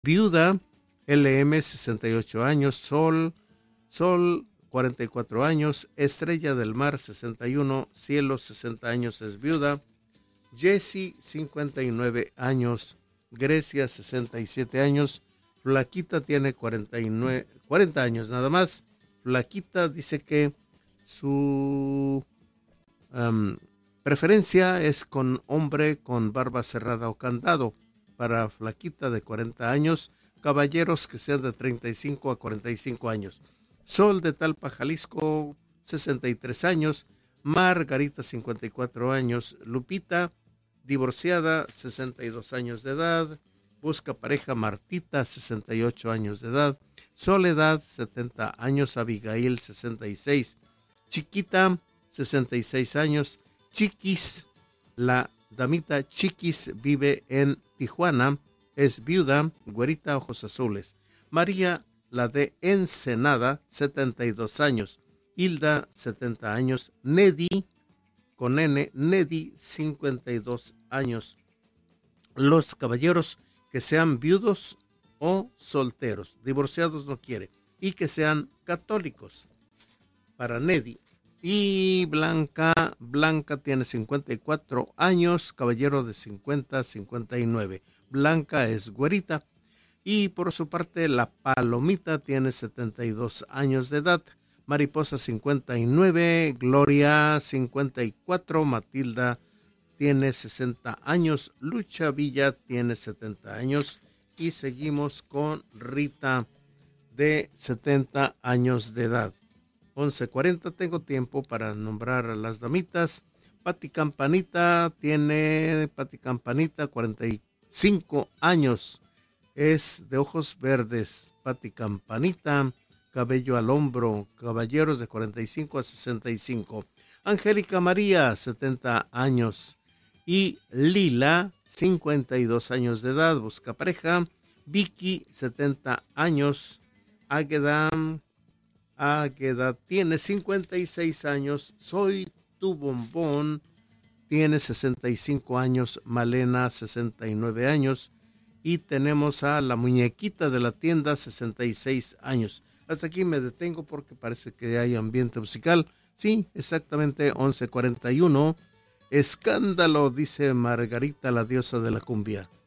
Viuda, LM, 68 años. Sol, 44 años. Estrella del Mar, 61. Cielo, 60 años, es viuda. Jessie, 59 años. Grecia, 67 años. Flaquita tiene 40 años nada más. Flaquita dice que su preferencia es con hombre con barba cerrada o candado. Para Flaquita de 40 años, caballeros que sean de 35 a 45 años. Sol de Talpa, Jalisco, 63 años. Margarita, 54 años. Lupita, divorciada, 62 años de edad. Busca pareja, Martita, 68 años de edad. Soledad, 70 años. Abigail, 66. Chiquita, 66 años. Chiquis, la damita Chiquis vive en Tijuana, es viuda, güerita, ojos azules. María, la de Ensenada, 72 años. Hilda, 70 años. Nedi, con N, Nedi, 52 años. Los caballeros que sean viudos o solteros, divorciados no quiere, y que sean católicos. Para Nedi. Y Blanca tiene 54 años, caballero de 50, 59. Blanca es güerita. Y por su parte, la Palomita tiene 72 años de edad. Mariposa, 59. Gloria, 54. Matilda tiene 60 años. Lucha Villa tiene 70 años. Y seguimos con Rita, de 70 años de edad. 11:40, tengo tiempo para nombrar a las damitas. Pati Campanita, 45 años. Es de ojos verdes. Pati Campanita, cabello al hombro. Caballeros de 45 a 65. Angélica María, 70 años. Y Lila, 52 años de edad. Busca pareja. Vicky, 70 años. Águeda tiene 56 años. Soy tu bombón, tiene 65 años. Malena, 69 años. Y tenemos a la muñequita de la tienda, 66 años. Hasta aquí me detengo porque parece que hay ambiente musical. Sí, exactamente, 11:41. Escándalo, dice Margarita, la diosa de la cumbia.